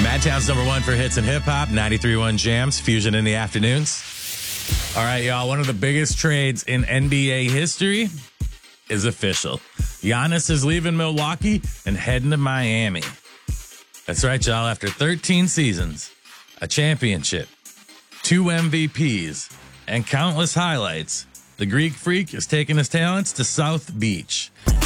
Madtown's number one for hits and hip hop, 93.1 Jams, Fusion in the afternoons. All right, y'all. One of the biggest trades in NBA history is official. Giannis is leaving Milwaukee and heading to Miami. That's right, y'all. After 13 seasons, a championship, 2 MVPs, and countless highlights, the Greek Freak is taking his talents to South Beach.